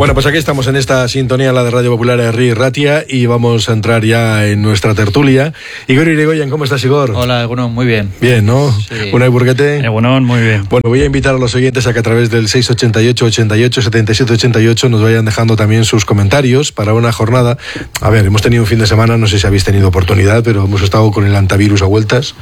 Bueno, pues aquí estamos en esta sintonía, la de Radio Popular Herri Ratia, y vamos a entrar ya en nuestra tertulia. Igor Irigoyen, ¿cómo estás, Igor? Hola, Egunon, muy bien. Bien, ¿no? Sí. Unai Burguete. Egunon, muy bien. Bueno, voy a invitar a los oyentes a que a través del 688 88 77 88 nos vayan dejando también sus comentarios para una jornada. A ver, hemos tenido un fin de semana, no sé si habéis tenido oportunidad, pero hemos estado con el antivirus a vueltas.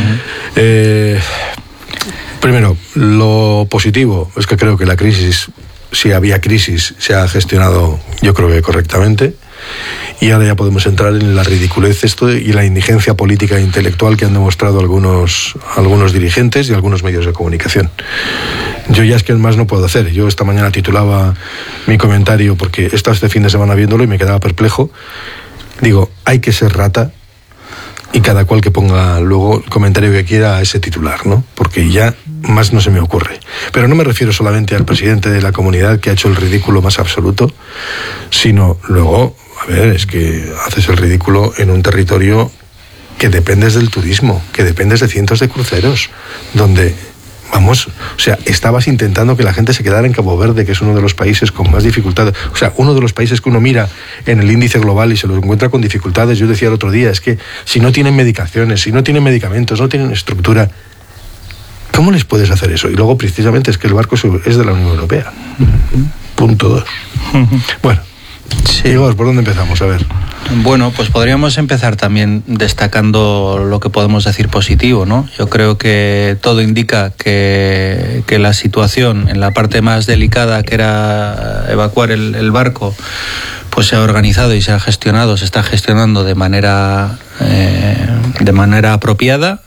Primero, lo positivo es que creo que la crisis, si había crisis, se ha gestionado, yo creo que correctamente, y ahora ya podemos entrar en la ridiculez y la indigencia política e intelectual que han demostrado algunos dirigentes y algunos medios de comunicación. Yo ya es que más no puedo hacer. Yo esta mañana titulaba mi comentario, porque he estado este fin de semana viéndolo y me quedaba perplejo. Digo, hay que ser rata, y cada cual que ponga luego el comentario que quiera a ese titular, ¿no? Porque ya más no se me ocurre. Pero no me refiero solamente al presidente de la comunidad, que ha hecho el ridículo más absoluto, sino luego, a ver, es que haces el ridículo en un territorio que dependes del turismo, que dependes de cientos de cruceros, donde, vamos, o sea, estabas intentando que la gente se quedara en Cabo Verde, que es uno de los países con más dificultades, o sea, uno de los países que uno mira en el índice global y se los encuentra con dificultades. Yo decía el otro día, es que si no tienen medicaciones, si no tienen medicamentos, no tienen estructura, ¿cómo les puedes hacer eso? Y luego, precisamente, es que el barco es de la Unión Europea. Punto 2. Bueno, sí. Igor, ¿por dónde empezamos? A ver. Bueno, pues podríamos empezar también destacando lo que podemos decir positivo, ¿no? Yo creo que todo indica que la situación en la parte más delicada, que era evacuar el barco, pues se ha organizado y se está gestionando de manera apropiada.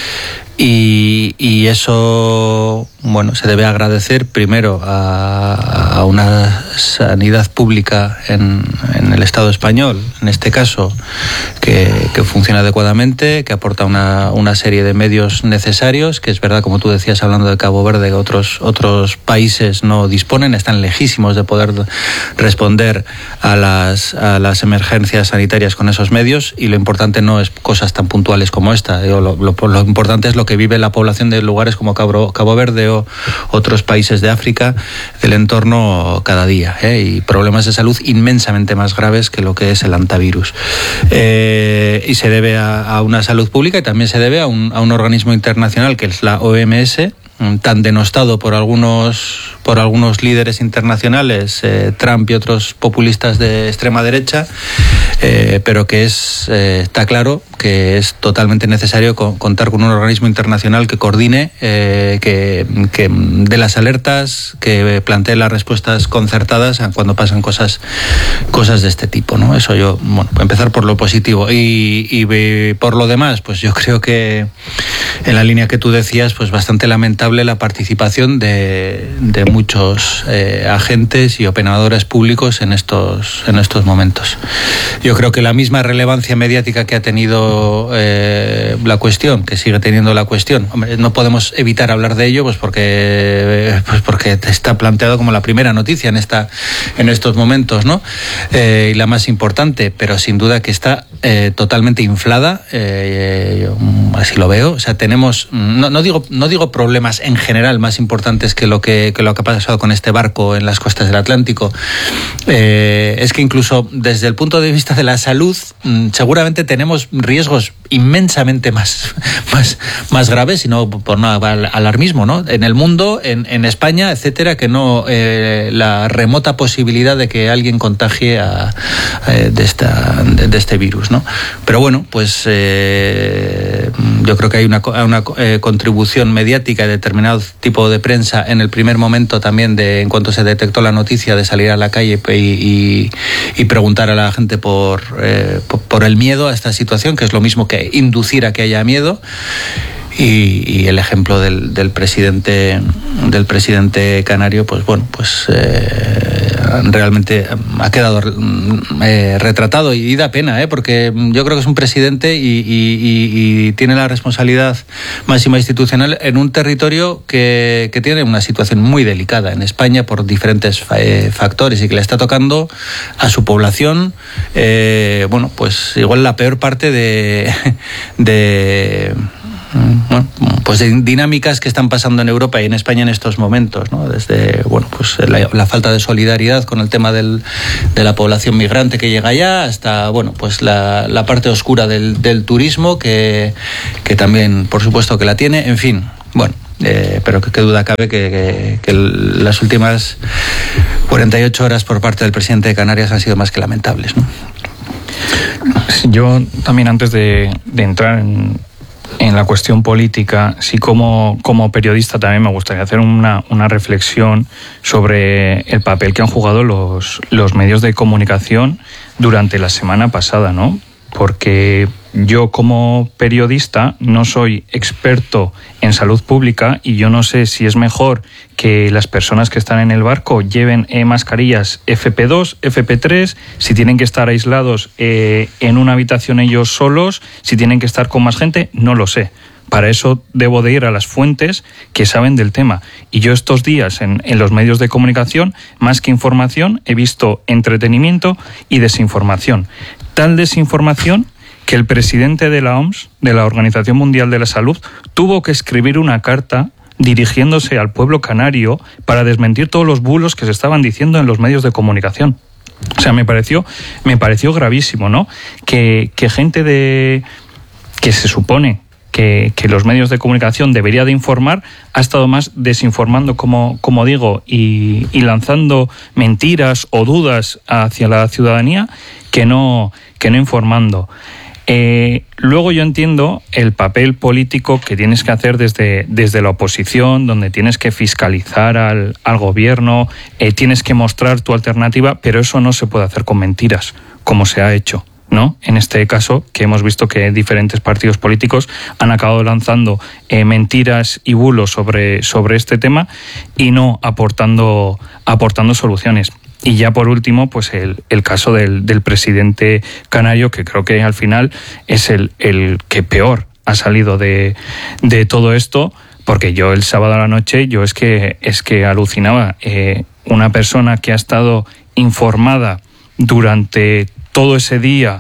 Y eso, bueno, se debe agradecer primero a una sanidad pública en el Estado español, en este caso, que funciona adecuadamente, que aporta una serie de medios necesarios, que es verdad, como tú decías, hablando de Cabo Verde, que otros países no disponen, están lejísimos de poder responder a las emergencias sanitarias con esos medios, y lo importante no es cosas tan puntuales como esta. Lo importante es lo que vive la población de lugares como Cabo Verde o otros países de África del entorno cada día, y problemas de salud inmensamente más graves que lo que es el antivirus. Y se debe a una salud pública, y también se debe a un organismo internacional que es la OMS, tan denostado por algunos líderes internacionales, Trump y otros populistas de extrema derecha, pero que está claro que es totalmente necesario contar con un organismo internacional que coordine, que dé las alertas, que plantee las respuestas concertadas cuando pasan cosas de este tipo, ¿no? Eso yo, bueno, empezar por lo positivo. Y por lo demás, pues yo creo que en la línea que tú decías, pues bastante lamentable la participación de muchos agentes y operadores públicos en estos momentos. Yo creo que la misma relevancia mediática que ha tenido la cuestión, que sigue teniendo la cuestión, hombre, no podemos evitar hablar de ello, pues porque está planteado como la primera noticia en estos momentos, ¿no? Y la más importante, pero sin duda que está totalmente inflada. Yo así lo veo. O sea, tenemos, no digo problemas en general más importantes que lo que ha pasado con este barco en las costas del Atlántico. Es que incluso desde el punto de vista de la salud, seguramente tenemos riesgos inmensamente más graves, y no por nada alarmismo, ¿no? En el mundo, en España, etcétera, que no la remota posibilidad de que alguien contagie de este virus, ¿no? Pero bueno, pues yo creo que hay una contribución mediática de determinado tipo de prensa en el primer momento también, en cuanto se detectó la noticia, de salir a la calle y preguntar a la gente por el miedo a esta situación, que es lo mismo que inducir a que haya miedo. Y el ejemplo del presidente canario, pues bueno, pues realmente ha quedado retratado, y da pena, porque yo creo que es un presidente y tiene la responsabilidad máxima institucional en un territorio que tiene una situación muy delicada en España por diferentes factores, y que le está tocando a su población, bueno, pues igual la peor parte de bueno, pues de dinámicas que están pasando en Europa y en España en estos momentos, ¿no? Desde bueno, pues la falta de solidaridad con el tema de la población migrante que llega allá, hasta bueno, pues la parte oscura del turismo que también, por supuesto, que la tiene. En fin, bueno, pero qué duda cabe que las últimas 48 horas por parte del presidente de Canarias han sido más que lamentables, ¿no? Yo también, antes de entrar en la cuestión política, sí, como periodista también me gustaría hacer una reflexión sobre el papel que han jugado los medios de comunicación durante la semana pasada, ¿no? Porque yo, como periodista, no soy experto en salud pública y yo no sé si es mejor que las personas que están en el barco lleven mascarillas FP2, FP3, si tienen que estar aislados en una habitación ellos solos, si tienen que estar con más gente, no lo sé. Para eso debo de ir a las fuentes que saben del tema. Y yo estos días en los medios de comunicación, más que información, he visto entretenimiento y desinformación. Tal desinformación que el presidente de la OMS, de la Organización Mundial de la Salud, tuvo que escribir una carta dirigiéndose al pueblo canario para desmentir todos los bulos que se estaban diciendo en los medios de comunicación. O sea, me pareció gravísimo, ¿no? Que gente que se supone que los medios de comunicación debería de informar, ha estado más desinformando, como digo, y lanzando mentiras o dudas hacia la ciudadanía que no informando. Luego yo entiendo el papel político que tienes que hacer desde la oposición, donde tienes que fiscalizar al gobierno, tienes que mostrar tu alternativa, pero eso no se puede hacer con mentiras, como se ha hecho, ¿no? En este caso, que hemos visto que diferentes partidos políticos han acabado lanzando mentiras y bulos sobre este tema y no aportando soluciones. Y ya por último, pues el caso del presidente canario, que creo que al final es el que peor ha salido de todo esto, porque yo el sábado a la noche, es que alucinaba. Una persona que ha estado informada durante todo ese día,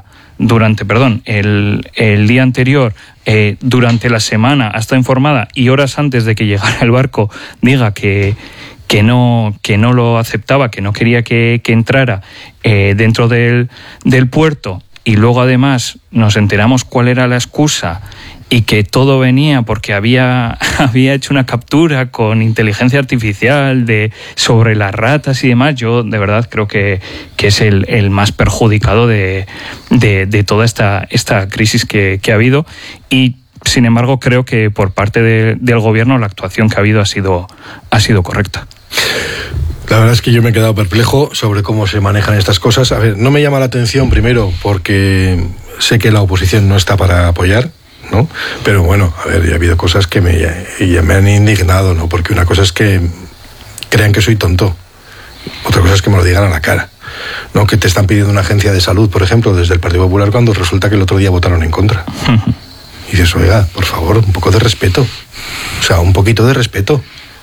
el día anterior, durante la semana ha estado informada, y horas antes de que llegara el barco diga que no lo aceptaba, que no quería que entrara dentro del puerto, y luego además nos enteramos cuál era la excusa y que todo venía porque había hecho una captura con inteligencia artificial sobre las ratas y demás. Yo de verdad creo que es el más perjudicado de toda esta crisis que ha habido, y sin embargo creo que por parte del gobierno la actuación que ha habido ha sido correcta. La verdad es que yo me he quedado perplejo sobre cómo se manejan estas cosas. A ver, no me llama la atención, primero, porque sé que la oposición no está para apoyar, ¿no? Pero bueno, a ver, ya ha habido cosas que me han indignado, ¿no? Porque una cosa es que crean que soy tonto, otra cosa es que me lo digan a la cara, ¿no? Que te están pidiendo una agencia de salud, por ejemplo, desde el Partido Popular, cuando resulta que el otro día votaron en contra. Y dices, oiga, por favor, un poco de respeto. O sea, un poquito de respeto.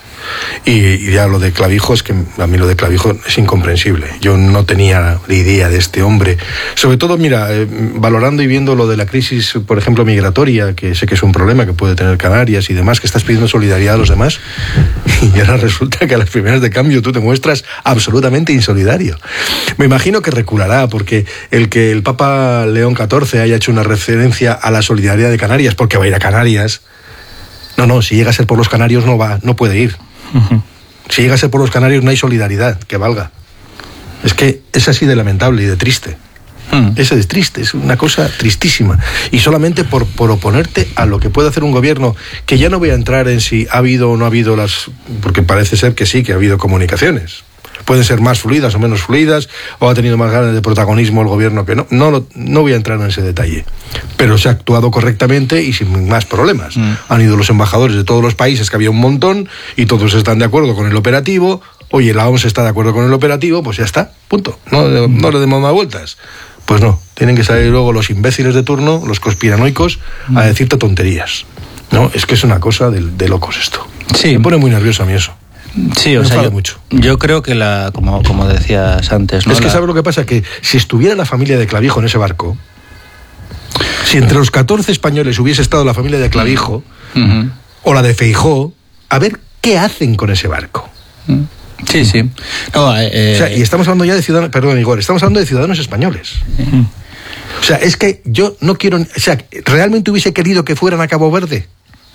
Y ya lo de Clavijo, es que a mí lo de Clavijo es incomprensible. Yo no tenía idea de este hombre. Sobre todo, mira, valorando y viendo lo de la crisis, por ejemplo, migratoria, que sé que es un problema que puede tener Canarias y demás, que estás pidiendo solidaridad a los demás, y ahora resulta que a las primeras de cambio tú te muestras absolutamente insolidario. Me imagino que reculará, porque el que el Papa León XIV haya hecho una referencia a la solidaridad de Canarias, porque va a ir a Canarias. No, si llega a ser por los canarios no puede ir. Si llega a ser por los canarios no hay solidaridad que valga. Es que es así de lamentable y de triste. Eso es triste, es una cosa tristísima. Y solamente por oponerte a lo que puede hacer un gobierno, que ya no voy a entrar en si ha habido o no ha habido porque parece ser que sí, que ha habido comunicaciones. Pueden ser más fluidas o menos fluidas, o ha tenido más ganas de protagonismo el gobierno que no. No voy a entrar en ese detalle. Pero se ha actuado correctamente y sin más problemas. Han ido los embajadores de todos los países, que había un montón, y todos están de acuerdo con el operativo. Oye, la OMS está de acuerdo con el operativo, pues ya está, punto. No le demos más vueltas. Pues no, tienen que salir luego los imbéciles de turno, los conspiranoicos, a decirte tonterías. No, es que es una cosa de locos esto. Sí. Me pone muy nervioso a mí eso. Sí, o sea, yo creo que como decías antes, ¿no? Es que ¿sabes lo que pasa? Que si estuviera la familia de Clavijo en ese barco, Si entre los 14 españoles hubiese estado la familia de Clavijo o la de Feijóo, a ver qué hacen con ese barco. Sí, sí. No, o sea, y estamos hablando ya de ciudadanos, perdón, Igor, estamos hablando de ciudadanos españoles. O sea, es que yo no quiero, o sea, ¿realmente hubiese querido que fueran a Cabo Verde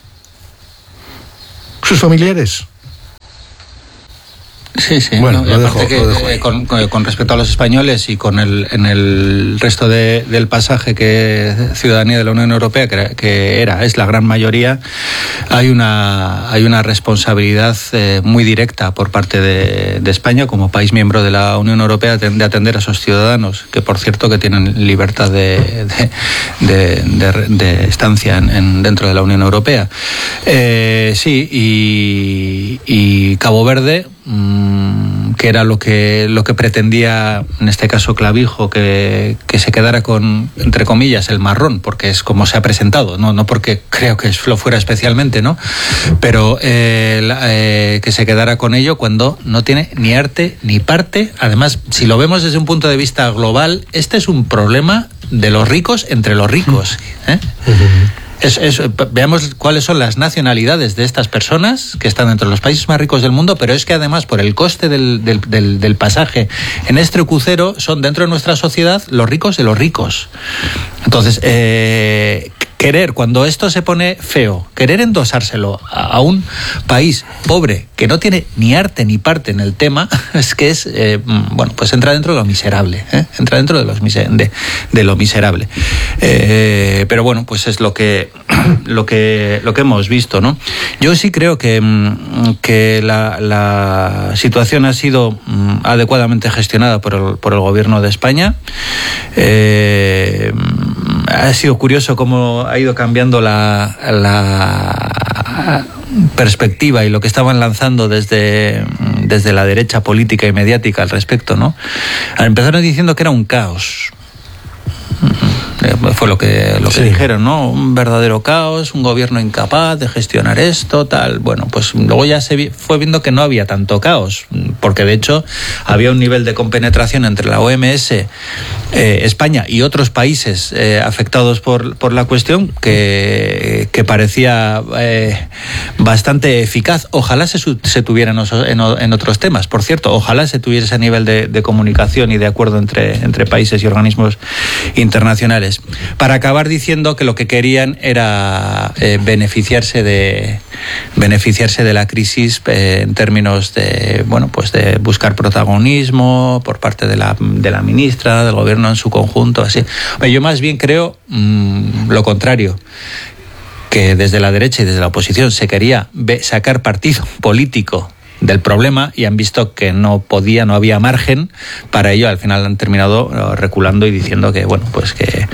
sus familiares? Sí, sí. Bueno, ¿no? lo dejo con respecto a los españoles y en el resto del pasaje que ciudadanía de la Unión Europea, es la gran mayoría, hay una responsabilidad muy directa por parte de España como país miembro de la Unión Europea de atender a esos ciudadanos, que por cierto que tienen libertad de estancia dentro de la Unión Europea. Sí, y Cabo Verde, que era lo que pretendía en este caso Clavijo, que se quedara con, entre comillas, el marrón, porque es como se ha presentado, no porque creo que lo fuera especialmente, ¿no? Pero que se quedara con ello cuando no tiene ni arte ni parte. Además, si lo vemos desde un punto de vista global, este es un problema de los ricos entre los ricos, ¿eh? Veamos cuáles son las nacionalidades de estas personas que están entre los países más ricos del mundo, pero es que además por el coste del pasaje en este crucero son dentro de nuestra sociedad los ricos de los ricos. Entonces, querer, cuando esto se pone feo, querer endosárselo a un país pobre que no tiene ni arte ni parte en el tema, es que es, bueno, pues entra dentro de lo miserable, entra dentro de lo miserable. Pero bueno, pues es lo que hemos visto, ¿no? Yo sí creo que la situación ha sido adecuadamente gestionada por el gobierno de España. Ha sido curioso cómo ha ido cambiando la perspectiva y lo que estaban lanzando desde la derecha política y mediática al respecto, ¿no? Empezaron diciendo que era un caos. Fue lo que sí dijeron, ¿no? Un verdadero caos, un gobierno incapaz de gestionar esto, tal. Bueno, pues luego ya se fue viendo que no había tanto caos, porque de hecho había un nivel de compenetración entre la OMS, España y otros países afectados por la cuestión que parecía bastante eficaz. Ojalá se tuviera en otros temas. Por cierto, ojalá se tuviera ese nivel de comunicación y de acuerdo entre países y organismos internacionales, para acabar diciendo que lo que querían era beneficiarse de la crisis en términos de, bueno, pues de buscar protagonismo por parte de la ministra, del gobierno en su conjunto, así. Yo más bien creo lo contrario, que desde la derecha y desde la oposición se quería sacar partido político del problema y han visto que no había margen para ello. Al final han terminado reculando y diciendo que, bueno, pues que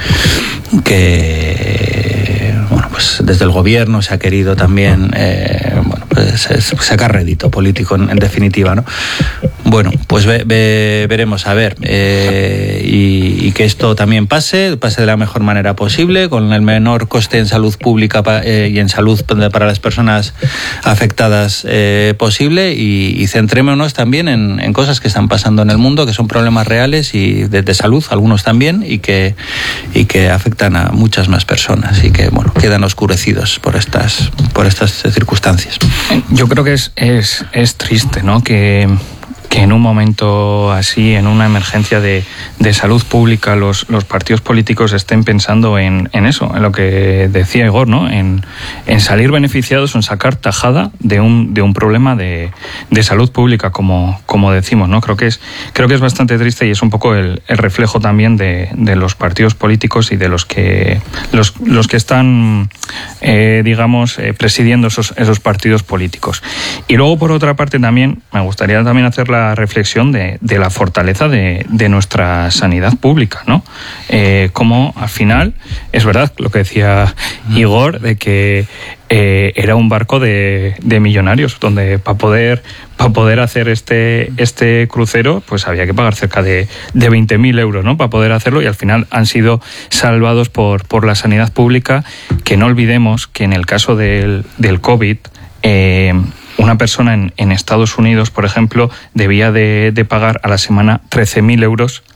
bueno, pues desde el gobierno se ha querido también bueno, pues sacar rédito político en definitiva, ¿no? Bueno, pues veremos a ver, y que esto también pase de la mejor manera posible, con el menor coste en salud pública y en salud para las personas afectadas posible, y centrémonos también en cosas que están pasando en el mundo, que son problemas reales y de salud, algunos también, y que afectan a muchas más personas y que, bueno, quedan oscurecidos por estas circunstancias. Yo creo que es triste, ¿no? Que en un momento así, en una emergencia de salud pública, los partidos políticos estén pensando en eso, en lo que decía Igor, ¿no? En salir beneficiados, en sacar tajada de un problema de salud pública, como decimos, ¿no? Creo que es bastante triste y es un poco el reflejo también de los partidos políticos y de los que están digamos presidiendo esos partidos políticos. Y luego, por otra parte, también me gustaría también hacer la reflexión de la fortaleza de nuestra sanidad pública, ¿no? Como al final es verdad lo que decía Igor, de que era un barco de millonarios, donde para poder hacer este crucero, pues había que pagar cerca de 20.000 euros, ¿no? Para poder hacerlo, y al final han sido salvados por la sanidad pública. Que no olvidemos que en el caso del COVID, una persona en Estados Unidos, por ejemplo, debía de pagar a la semana 13.000 euros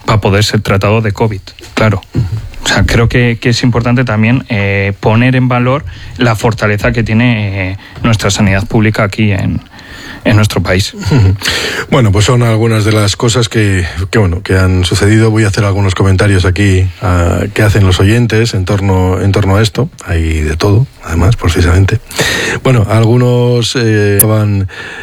para poder ser tratado de COVID, claro. O sea, creo que es importante también poner en valor la fortaleza que tiene nuestra sanidad pública aquí en nuestro país. Bueno, pues son algunas de las cosas que han sucedido. Voy a hacer algunos comentarios aquí que hacen los oyentes en torno a esto. Hay de todo, además, precisamente. Bueno, algunos estaban